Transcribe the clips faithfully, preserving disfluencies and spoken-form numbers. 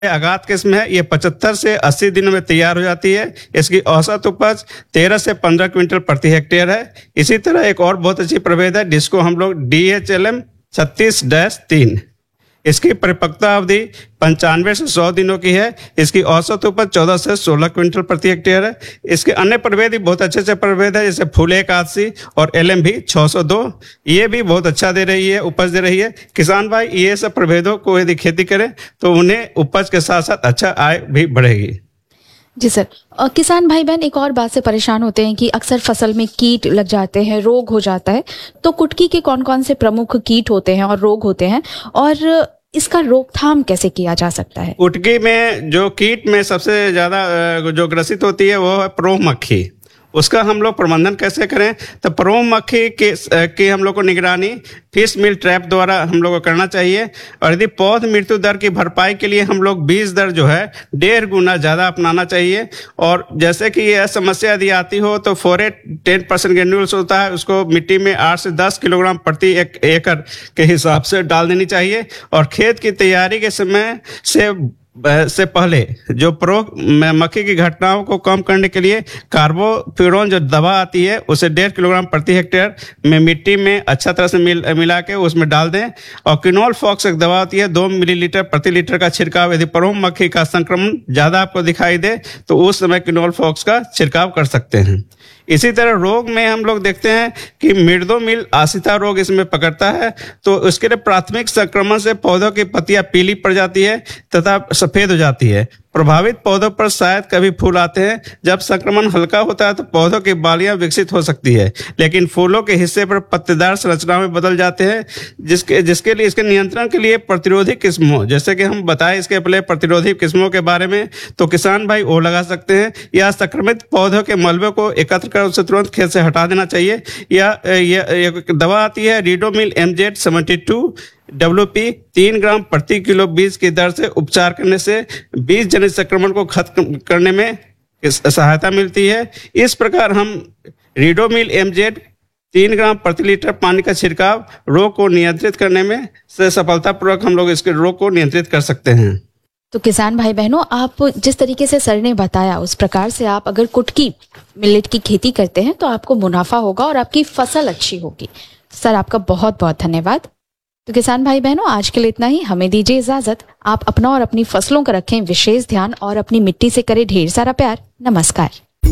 आगात किस्म है, ये पचहत्तर से अस्सी दिनों में तैयार हो जाती है। इसकी औसत उपज तेरह से पंद्रह क्विंटल प्रति हेक्टेयर है। इसी तरह एक और बहुत अच्छी प्रभेद है जिसको हम लोग डी एच एल एम छत्तीस डैश तीन, इसकी परिपक्वता अवधि पंचानवे से सौ दिनों की है। इसकी औसत उपज चौदह से सोलह क्विंटल प्रति हेक्टेयर है। इसके अन्य प्रभेद भी बहुत अच्छे अच्छे प्रभेद है, जैसे फूले एकादशी और एल एम भी छह सौ दो, ये भी बहुत अच्छा दे रही है, उपज दे रही है। किसान भाई ये सब प्रभेदों को यदि खेती करें तो उन्हें उपज के साथ साथ अच्छा आय भी बढ़ेगी। जी सर, और किसान भाई बहन एक और बात से परेशान होते हैं कि अक्सर फसल में कीट लग जाते हैं, रोग हो जाता है, तो कुटकी के कौन कौन से प्रमुख कीट होते हैं और रोग होते हैं, और इसका रोकथाम कैसे किया जा सकता है? कुटकी में जो कीट में सबसे ज्यादा जो ग्रसित होती है वो है परोह मक्खी। उसका हम लोग प्रबंधन कैसे करें? तो परोह मक्खी की, की हम लोग को निगरानी फिश मील ट्रैप द्वारा हम लोग को करना चाहिए। और यदि पौध मृत्यु दर की भरपाई के लिए हम लोग बीज दर जो है डेढ़ गुना ज़्यादा अपनाना चाहिए। और जैसे कि यह समस्या यदि आती हो तो फोरेट टेन परसेंट ग्रेन्यूल्स होता है, उसको मिट्टी में आठ से दस किलोग्राम प्रति एक एकड़ के हिसाब से डाल देनी चाहिए। और खेत की तैयारी के समय से से पहले जो परोह मक्खी की घटनाओं को कम करने के लिए कार्बोफ्यूरॉन जो दवा आती है उसे डेढ़ किलोग्राम प्रति हेक्टेयर में मिट्टी में अच्छा तरह से मिल मिला के उसमें डाल दें। और किनोल फॉक्स एक दवा आती है, दो मिलीलीटर प्रति लीटर का छिड़काव यदि परोह मक्खी का संक्रमण ज़्यादा आपको दिखाई दे तो उस समय किनोल फॉक्स का छिड़काव कर सकते हैं। इसी तरह रोग में हम लोग देखते हैं कि मिर्दोमिल आसिता रोग इसमें पकड़ता है, तो उसके लिए प्राथमिक संक्रमण से पौधों की पत्तियां पीली पड़ जाती है तथा सफेद हो जाती है। प्रभावित पौधों पर शायद कभी फूल आते हैं। जब संक्रमण हल्का होता है तो पौधों की बालियां विकसित हो सकती है, लेकिन फूलों के हिस्से पर पत्तेदार संरचना में बदल जाते हैं, जिसके जिसके लिए इसके नियंत्रण के लिए प्रतिरोधी किस्मों, जैसे कि हम बताएं इसके पहले प्रतिरोधी किस्मों के बारे में, तो किसान भाई वो लगा सकते हैं। या संक्रमित पौधों के मलबे को एकत्र कर उसे तुरंत खेत से हटा देना चाहिए। या ये दवा आती है रीडोमिल M Z seventy two W P, तीन ग्राम प्रति किलो बीज की दर से उपचार करने से बीज जनित संक्रमण को खत्म करने में सहायता मिलती है। इस प्रकार हम रीडोमिल एम जेड तीन ग्राम प्रति लीटर पानी का छिड़काव रोग को नियंत्रित करने में से सफलतापूर्वक हम लोग इसके रोग को नियंत्रित कर सकते हैं। तो किसान भाई बहनों, आप जिस तरीके से सर ने बताया उस प्रकार से आप अगर कुटकी मिलेट की खेती करते हैं तो आपको मुनाफा होगा और आपकी फसल अच्छी होगी। सर आपका बहुत बहुत धन्यवाद। तो किसान भाई बहनों, आज के लिए इतना ही। हमें दीजिए इजाजत। आप अपना और अपनी फसलों का रखें विशेष ध्यान और अपनी मिट्टी से करें ढेर सारा प्यार। नमस्कार।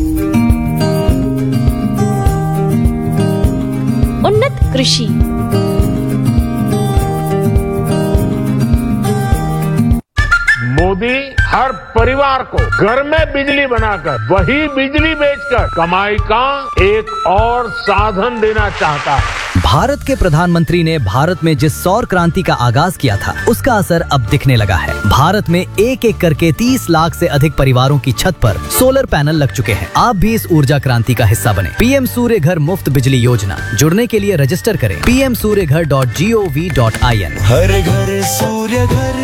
उन्नत कृषि। मोदी हर परिवार को घर में बिजली बनाकर वही बिजली बेचकर कमाई का एक और साधन देना चाहता है। भारत के प्रधानमंत्री ने भारत में जिस सौर क्रांति का आगाज किया था उसका असर अब दिखने लगा है। भारत में एक एक करके तीस लाख से अधिक परिवारों की छत पर सोलर पैनल लग चुके हैं। आप भी इस ऊर्जा क्रांति का हिस्सा बने। पीएम सूर्य घर मुफ्त बिजली योजना, जुड़ने के लिए रजिस्टर करें पी एम सूर्य घर dot G O V dot I N. हर घर सूर्य घर।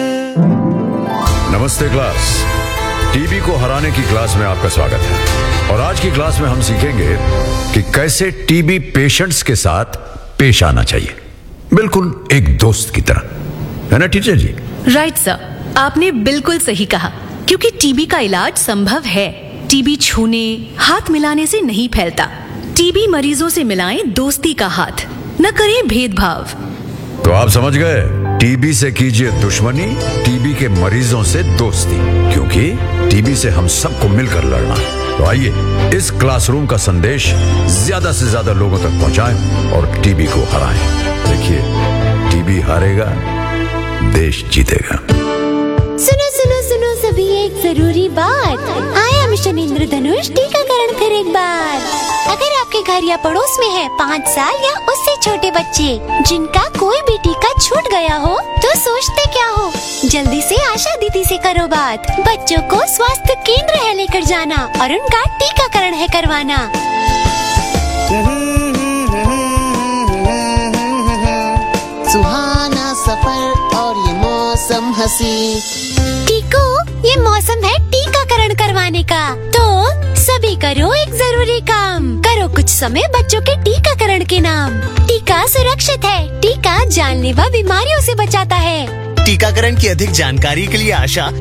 नमस्ते क्लास, टीबी को हराने की क्लास में आपका स्वागत है। और आज की क्लास में हम सीखेंगे कि कैसे टीबी पेशेंट्स के साथ पेश आना चाहिए, बिल्कुल एक दोस्त की तरह, है ना टीचर जी? राइट सर, आपने बिल्कुल सही कहा, क्योंकि टीबी का इलाज संभव है। टीबी छूने, हाथ मिलाने से नहीं फैलता। टीबी मरीजों से मिलाएं दोस्ती का हाथ, न करें भेदभाव। तो आप समझ गए, टीबी से कीजिए दुश्मनी, टीबी के मरीजों से दोस्ती, क्योंकि टीबी से हम सबको मिलकर लड़ना है। तो आइए इस क्लासरूम का संदेश ज्यादा से ज्यादा लोगों तक पहुंचाएं और टीबी को हराएं। देखिए, टीबी हारेगा, देश जीतेगा। सुनो सुनो सुनो सभी, एक जरूरी बात। आया मिशन इंद्रधनुष टीकाकरण फिर एक बार। अगर आपके घर या पड़ोस में है पाँच साल या उससे छोटे बच्चे जिनका कोई भी टीका छूट गया हो, तो सोचते क्या हो, जल्दी से आशा दीदी से करो बात। बच्चों को स्वास्थ्य केंद्र है लेकर जाना और उनका टीकाकरण है करवाना। सुहाना सफर और ये मौसम हंसी। टीको, ये मौसम है टीकाकरण करवाने का, तो सभी करो एक जरूरी काम। करो कुछ समय बच्चों के टीकाकरण के नाम। टीका सुरक्षित है, टीका जानलेवा बीमारियों से बचाता है। टीकाकरण की अधिक जानकारी के लिए आशा